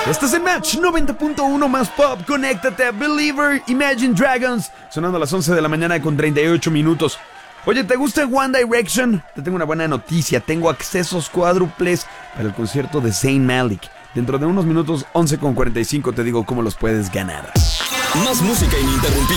Estás en Match 90.1 más pop. Conéctate a Believer, Imagine Dragons. Sonando a las 11 de la mañana con 38 minutos. Oye, ¿te gusta One Direction? Te tengo una buena noticia. Tengo accesos cuádruples para el concierto de Zayn Malik. Dentro de unos minutos, 11:45, te digo cómo los puedes ganar. Más música ininterrumpida.